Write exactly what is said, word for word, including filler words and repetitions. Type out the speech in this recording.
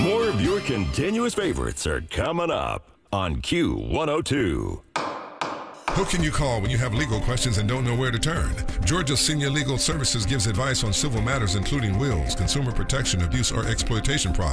More of your continuous favorites are coming up on Q one oh two. Who can you call when you have legal questions and don't know where to turn? Georgia Senior Legal Services gives advice on civil matters including wills, consumer protection, abuse, or exploitation problems.